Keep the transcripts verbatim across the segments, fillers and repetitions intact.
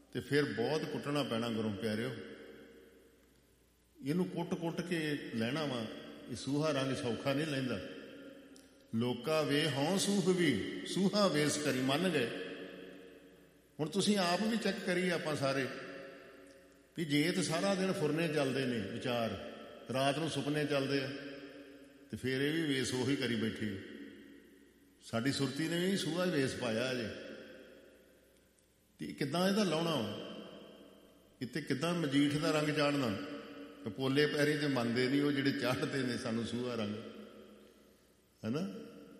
ਤੇ ਫਿਰ ਬਹੁਤ ਕੁੱਟਣਾ ਪੈਣਾ ਗੁਰੂ ਪਿਆਰਿਓ। ਇਹਨੂੰ ਕੁੱਟ ਕੁੱਟ ਕੇ ਲੈਣਾ ਵਾ। ਇਹ ਸੂਹਾ ਰੰਗ ਸੌਖਾ ਨਹੀਂ ਲੈਂਦਾ। ਲੋਕਾ ਵੇ ਹਉ ਸੂਹ ਵੀ ਸੂਹਾ ਵੇਸ ਕਰੀ, ਮੰਨ ਗਏ। ਹੁਣ ਤੁਸੀਂ ਆਪ ਵੀ ਚੈੱਕ ਕਰੀਏ ਆਪਾਂ ਸਾਰੇ ਵੀ ਜੇ ਤਾਂ ਸਾਰਾ ਦਿਨ ਫੁਰਨੇ ਚੱਲਦੇ ਨੇ ਵਿਚਾਰ, ਰਾਤ ਨੂੰ ਸੁਪਨੇ ਚੱਲਦੇ ਆ, ਤੇ ਫਿਰ ਇਹ ਵੀ ਵੇਸ ਉਹੀ ਕਰੀ ਬੈਠੀ। ਸਾਡੀ ਸੁਰਤੀ ਨੇ ਵੀ ਸੂਹਾ ਵੇਸ ਪਾਇਆ ਅਜੇ। ਤੇ ਕਿੱਦਾਂ ਇਹਦਾ ਲਾਉਣਾ ਵਾ? ਇੱਥੇ ਕਿੱਦਾਂ ਮਜੀਠ ਦਾ ਰੰਗ ਚਾੜਨਾ? ਪੋਲੇ ਪੈਰੀ ਤੇ ਮੰਨਦੇ ਨਹੀਂ ਉਹ ਜਿਹੜੇ ਚਾੜਦੇ ਨੇ ਸਾਨੂੰ ਸੂਹਾ ਰੰਗ, ਹੈ ਨਾ।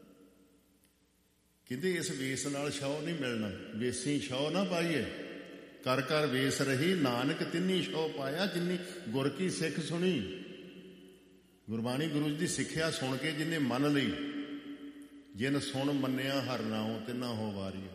ਕਹਿੰਦੇ ਇਸ ਵੇਸ ਨਾਲ ਛਾਉ ਨਹੀਂ ਮਿਲਣਾ, ਵੇਸੀ ਛਾਉ ਨਾ ਪਾਈਏ। ਕਰ ਕਰ ਵੇਸ ਰਹੀ ਨਾਨਕ ਤਿੰਨੀ ਛਾਉ ਪਾਇਆ, ਜਿੰਨੀ ਗੁਰ ਕੀ ਸਿੱਖ ਸੁਣੀ। ਗੁਰਬਾਣੀ ਗੁਰੂ ਜੀ ਦੀ ਸਿੱਖਿਆ ਸੁਣ ਕੇ ਜਿਹਨੇ ਮੰਨ ਲਈ, ਜਿਨ ਸੁਣ ਮੰਨਿਆ ਹਰ ਨਾਉ ਤਿੰਨਾ ਹੋ ਵਾਰੀਓ।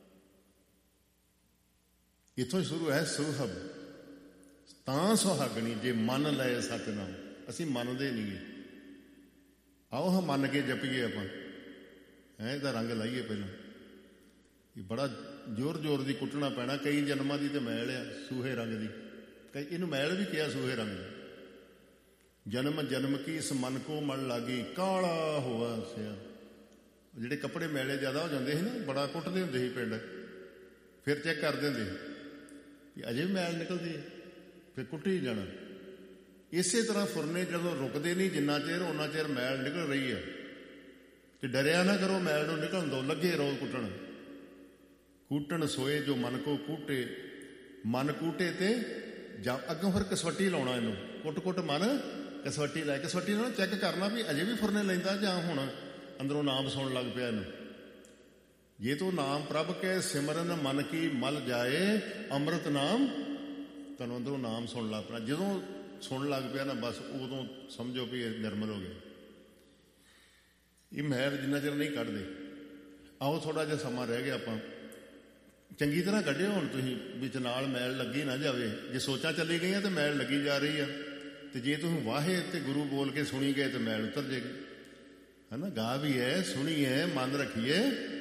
ਇੱਥੋਂ ਸ਼ੁਰੂ ਹੈ ਸੁਹਬ। ਤਾਂ ਸੁਹਾਗਣੀ ਜੇ ਮੰਨ ਲਏ ਸਤਿਨਾਮ। ਅਸੀਂ ਮੰਨਦੇ ਨਹੀਂ ਗੇ। ਆਓ ਹਾਂ ਮੰਨ ਕੇ ਜਪੀਏ ਆਪਾਂ। ਹੈਂ ਇਹਦਾ ਰੰਗ ਲਾਈਏ ਪਹਿਲਾਂ। ਇਹ ਬੜਾ ਜ਼ੋਰ ਜ਼ੋਰ ਦੀ ਕੁੱਟਣਾ ਪੈਣਾ। ਕਈ ਜਨਮਾਂ ਦੀ ਤੇ ਮੈਲ ਆ ਸੂਹੇ ਰੰਗ ਦੀ। ਕਈ ਇਹਨੂੰ ਮੈਲ ਵੀ ਕਿਹਾ ਸੂਹੇ ਰੰਗ ਦੀ। ਜਨਮ ਜਨਮ ਕੀ ਇਸ ਮਨ ਕੋ ਮਲ ਲਾਗੀ ਕਾਲਾ ਹੋਆ ਸਿਆ। ਜਿਹੜੇ ਕੱਪੜੇ ਮੈਲੇ ਜ਼ਿਆਦਾ ਹੋ ਜਾਂਦੇ ਸੀ ਨਾ, ਬੜਾ ਕੁੱਟਦੇ ਹੁੰਦੇ ਸੀ ਪਿੰਡ। ਫਿਰ ਚੈੱਕ ਕਰਦੇ ਹੁੰਦੇ ਸੀ ਅਜੇ ਵੀ ਮੈਲ ਨਿਕਲਦੀ ਹੈ, ਫਿਰ ਕੁੱਟੀ ਜਾਣਾ। ਇਸੇ ਤਰ੍ਹਾਂ ਫੁਰਨੇ ਜਦੋਂ ਰੁਕਦੇ ਨਹੀਂ ਜਿੰਨਾ ਚਿਰ, ਉਹਨਾਂ ਚਿਰ ਮੈਲ ਨਿਕਲ ਰਹੀ ਹੈ। ਤੇ ਡਰਿਆ ਨਾ ਕਰੋ ਮੈਲ ਨੂੰ ਨਿਕਲਣ ਦਿਓ, ਲੱਗੇ ਰਹੋ ਕੁੱਟਣ। ਕੂਟਣ ਸੋਏ ਜੋ ਮਨ ਕੋ ਕੂਟੇ, ਮਨ ਕੂਟੇ ਤੇ ਜਾਂ ਅੱਗੋਂ ਫਿਰ ਕਸਵੱਟੀ ਲਾਉਣਾ ਇਹਨੂੰ। ਕੁੱਟ ਕੁੱਟ ਮਨ ਕਸਵੱਟੀ ਲੈ, ਕਸਵੱਟੀ ਨਾਲ ਚੈੱਕ ਕਰਨਾ ਵੀ ਅਜੇ ਵੀ ਫੁਰਨੇ ਲੈਂਦਾ ਜਾਂ ਹੁਣ ਅੰਦਰੋਂ ਨਾਮ ਸੁਣਨ ਲੱਗ ਪਿਆ ਇਹਨੂੰ। ਜੇ ਤੂੰ ਨਾਮ ਪ੍ਰਭ ਕੇ ਸਿਮਰਨ ਮਨ ਕੀ ਮਲ ਜਾਏ, ਅੰਮ੍ਰਿਤ ਨਾਮ ਤੈਨੂੰ ਅੰਦਰੋਂ ਨਾਮ ਸੁਣ ਲੱਗ ਪਿਆ। ਜਦੋਂ ਸੁਣਨ ਲੱਗ ਪਿਆ ਨਾ ਬਸ ਉਦੋਂ ਸਮਝੋ ਵੀ ਇਹ ਨਿਰਮਲ ਹੋ ਗਿਆ। ਇਹ ਮੈਲ ਜਿੰਨਾ ਚਿਰ ਨਹੀਂ ਕੱਢਦੇ। ਆਓ ਥੋੜ੍ਹਾ ਜਿਹਾ ਸਮਾਂ ਰਹਿ ਗਿਆ, ਆਪਾਂ ਚੰਗੀ ਤਰ੍ਹਾਂ ਕੱਢਿਓ ਹੁਣ ਤੁਸੀਂ, ਵਿੱਚ ਨਾਲ ਮੈਲ ਲੱਗੀ ਨਾ ਜਾਵੇ। ਜੇ ਸੋਚਾਂ ਚੱਲੀ ਗਈਆਂ ਤੇ ਮੈਲ ਲੱਗੀ ਜਾ ਰਹੀ ਆ, ਤੇ ਜੇ ਤੁਸੀਂ ਵਾਹੇ ਤੇ ਗੁਰੂ ਬੋਲ ਕੇ ਸੁਣੀ ਗਏ ਤੇ ਮੈਲ ਉਤਰ ਜਾਏਗੀ। ਹੈ ਨਾ। ਗਾ ਵੀ ਹੈ, ਸੁਣੀਏ, ਮਨ ਰੱਖੀਏ,